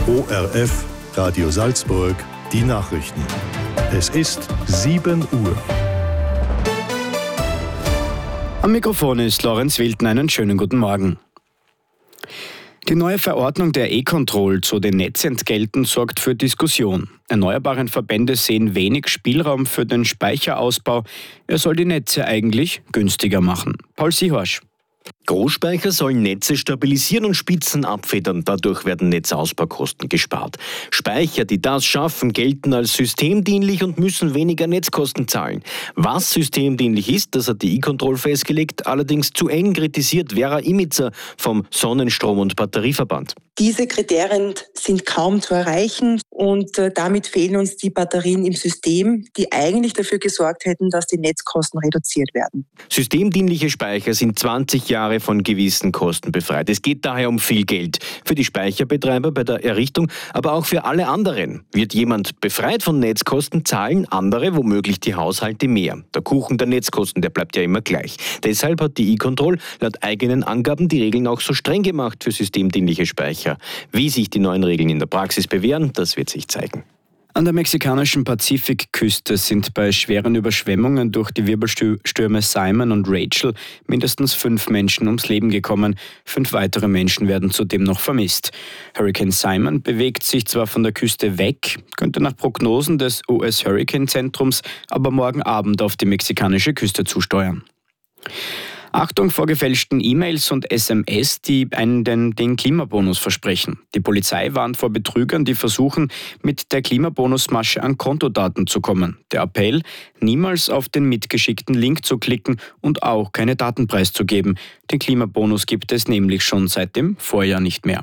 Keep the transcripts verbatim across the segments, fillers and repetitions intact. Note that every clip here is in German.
O R F, Radio Salzburg, die Nachrichten. Es ist sieben Uhr. Am Mikrofon ist Lorenz Wilden. Einen schönen guten Morgen. Die neue Verordnung der E-Control zu den Netzentgelten sorgt für Diskussion. Erneuerbaren Verbände sehen wenig Spielraum für den Speicherausbau. Er soll die Netze eigentlich günstiger machen. Paul Siehorsch. Großspeicher sollen Netze stabilisieren und Spitzen abfedern. Dadurch werden Netzausbaukosten gespart. Speicher, die das schaffen, gelten als systemdienlich und müssen weniger Netzkosten zahlen. Was systemdienlich ist, das hat die E-Control festgelegt, allerdings zu eng kritisiert Vera Imitzer vom Sonnenstrom- und Batterieverband. Diese Kriterien sind kaum zu erreichen und äh, damit fehlen uns die Batterien im System, die eigentlich dafür gesorgt hätten, dass die Netzkosten reduziert werden. Systemdienliche Speicher sind zwanzig Jahre von gewissen Kosten befreit. Es geht daher um viel Geld. Für die Speicherbetreiber bei der Errichtung, aber auch für alle anderen. Wird jemand befreit von Netzkosten, zahlen andere, womöglich die Haushalte, mehr. Der Kuchen der Netzkosten, der bleibt ja immer gleich. Deshalb hat die E-Control laut eigenen Angaben die Regeln auch so streng gemacht für systemdienliche Speicher. Wie sich die neuen Regeln in der Praxis bewähren, das wird sich zeigen. An der mexikanischen Pazifikküste sind bei schweren Überschwemmungen durch die Wirbelstürme Simon und Rachel mindestens fünf Menschen ums Leben gekommen. Fünf weitere Menschen werden zudem noch vermisst. Hurricane Simon bewegt sich zwar von der Küste weg, könnte nach Prognosen des U S-Hurricane-Zentrums aber morgen Abend auf die mexikanische Küste zusteuern. Achtung vor gefälschten E-Mails und S M S, die einen den, den Klimabonus versprechen. Die Polizei warnt vor Betrügern, die versuchen, mit der Klimabonusmasche an Kontodaten zu kommen. Der Appell, niemals auf den mitgeschickten Link zu klicken und auch keine Daten preiszugeben. Den Klimabonus gibt es nämlich schon seit dem Vorjahr nicht mehr.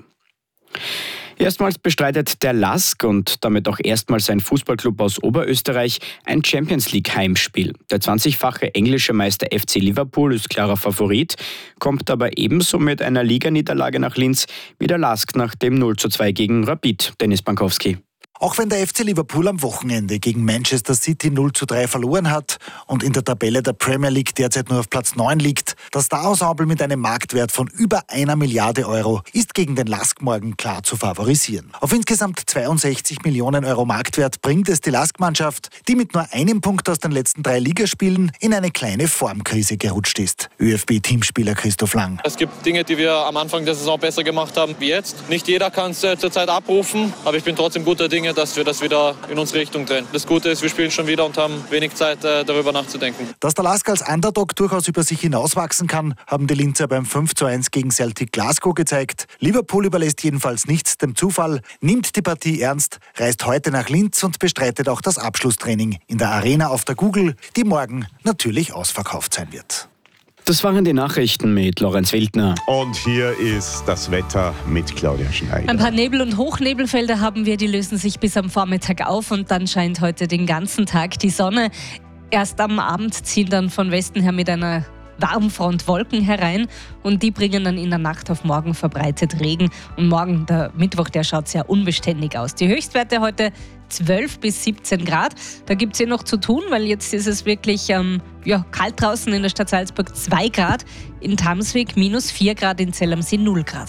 Erstmals bestreitet der LASK und damit auch erstmals ein Fußballclub aus Oberösterreich ein Champions-League-Heimspiel. Der zwanzigfache englische Meister F C Liverpool ist klarer Favorit, kommt aber ebenso mit einer Liganiederlage nach Linz wie der LASK nach dem null zu zwei gegen Rapid. Dennis Bankowski. Auch wenn der F C Liverpool am Wochenende gegen Manchester City null zu drei verloren hat und in der Tabelle der Premier League derzeit nur auf Platz neun liegt, das Star-Ensemble mit einem Marktwert von über einer Milliarde Euro ist gegen den LASK morgen klar zu favorisieren. Auf insgesamt zweiundsechzig Millionen Euro Marktwert bringt es die LASK-Mannschaft, die mit nur einem Punkt aus den letzten drei Ligaspielen in eine kleine Formkrise gerutscht ist. ÖFB-Teamspieler Christoph Lang. Es gibt Dinge, die wir am Anfang der Saison besser gemacht haben wie jetzt. Nicht jeder kann es äh, zurzeit abrufen, aber ich bin trotzdem guter Dinge, dass wir das wieder in unsere Richtung drehen. Das Gute ist, wir spielen schon wieder und haben wenig Zeit, äh, darüber nachzudenken. Dass der LASK als Underdog durchaus über sich hinauswachsen kann, haben die Linzer beim fünf zu eins gegen Celtic Glasgow gezeigt. Liverpool überlässt jedenfalls nichts dem Zufall, nimmt die Partie ernst, reist heute nach Linz und bestreitet auch das Abschlusstraining in der Arena auf der Google, die morgen natürlich ausverkauft sein wird. Das waren die Nachrichten mit Lorenz Wildner. Und hier ist das Wetter mit Claudia Schneider. Ein paar Nebel- und Hochnebelfelder haben wir, die lösen sich bis am Vormittag auf und dann scheint heute den ganzen Tag die Sonne. Erst am Abend ziehen dann von Westen her mit einer Warmfront Wolken herein und die bringen dann in der Nacht auf morgen verbreitet Regen. Und morgen, der Mittwoch, der schaut sehr unbeständig aus. Die Höchstwerte heute zwölf bis siebzehn Grad. Da gibt es eh noch zu tun, weil jetzt ist es wirklich ähm, ja, kalt draußen in der Stadt Salzburg, zwei Grad. In Tamsweg minus vier Grad, in Zell am See null Grad.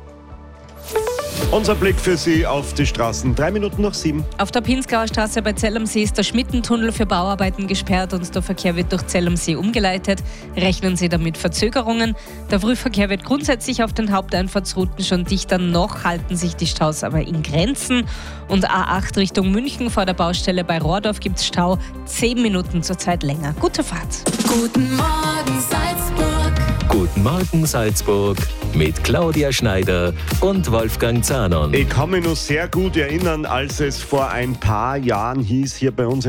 Unser Blick für Sie auf die Straßen. Drei Minuten nach sieben. Auf der Pinzgauer Straße bei Zell am See ist der Schmittentunnel für Bauarbeiten gesperrt und der Verkehr wird durch Zell am See umgeleitet. Rechnen Sie damit Verzögerungen. Der Frühverkehr wird grundsätzlich auf den Haupteinfahrtsrouten schon dichter. Noch halten sich die Staus aber in Grenzen. Und A acht Richtung München vor der Baustelle bei Rohrdorf gibt es Stau. Zehn Minuten zurzeit länger. Gute Fahrt. Guten Morgen Salzburg. Guten Morgen Salzburg mit Claudia Schneider und Wolfgang Zahnon. Ich kann mich noch sehr gut erinnern, als es vor ein paar Jahren hieß, hier bei uns